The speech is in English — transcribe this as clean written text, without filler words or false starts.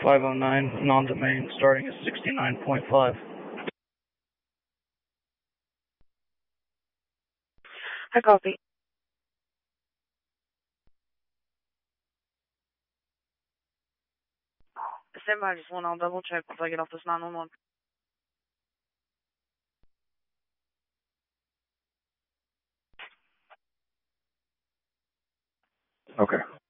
509, non-domain, starting at 69.5. I copy. Stand by, just one. I'll double check before I get off this 911. Okay.